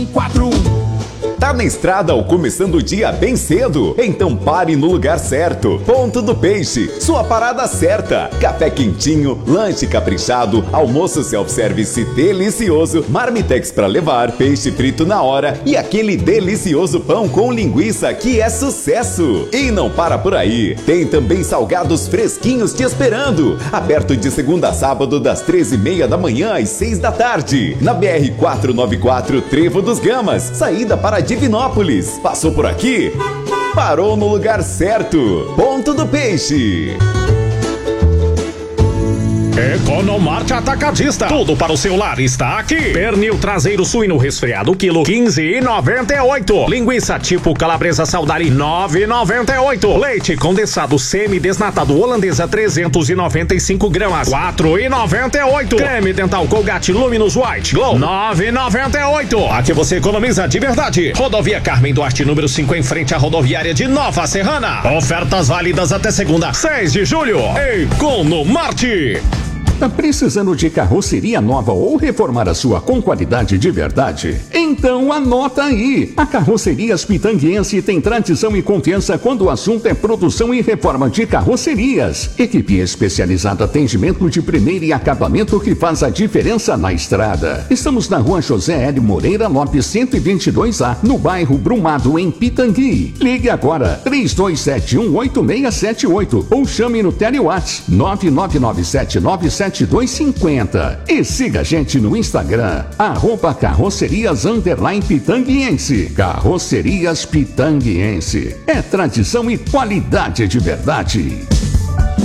41. Tá na estrada ou começando o dia bem cedo? Então pare no lugar certo. Ponto do Peixe, sua parada certa. Café quentinho, lanche caprichado, almoço self-service delicioso, marmitex pra levar, peixe frito na hora e aquele delicioso pão com linguiça que é sucesso. E não para por aí, tem também salgados fresquinhos te esperando. Aberto de segunda a sábado das 13h30 da manhã às 6 da tarde. Na BR-494 Trevo dos Gamas, saída para Divinópolis. Passou por aqui? Parou no lugar certo. Ponto do Peixe. Economarte Atacadista. Tudo para o seu lar está aqui. Pernil traseiro suíno resfriado, quilo 15,98. Linguiça tipo calabresa saudari 9,98. Leite condensado semi-desnatado holandesa 395 gramas 4,98. Creme dental Colgate Luminous White Glow 9,98. Aqui você economiza de verdade. Rodovia Carmen Duarte, número 5, em frente à rodoviária de Nova Serrana. Ofertas válidas até segunda, 6 de julho. Economarte. Tá precisando de carroceria nova ou reformar a sua com qualidade de verdade? Então anota aí! A Carrocerias Pitanguense tem tradição e confiança quando o assunto é produção e reforma de carrocerias. Equipe especializada, atendimento de primeira e acabamento que faz a diferença na estrada. Estamos na rua José L. Moreira Lopes 122A, no bairro Brumado, em Pitangui. Ligue agora 32718678 ou chame no Telewatts 999797250 e siga a gente no Instagram, @carrocerias_pitanguiense. Carrocerias Pitanguiense. É tradição e qualidade de verdade.